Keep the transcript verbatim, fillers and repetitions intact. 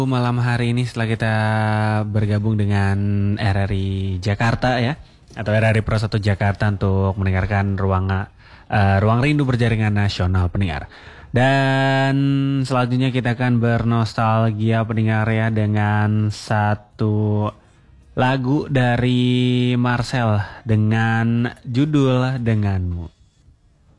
Malam hari ini setelah kita bergabung dengan R R I Jakarta ya, atau R R I Pro satu Jakarta untuk mendengarkan ruang uh, ruang rindu berjaringan nasional pendengar. Dan selanjutnya kita akan bernostalgia pendengar ya dengan satu lagu dari Marcel dengan judul Denganmu.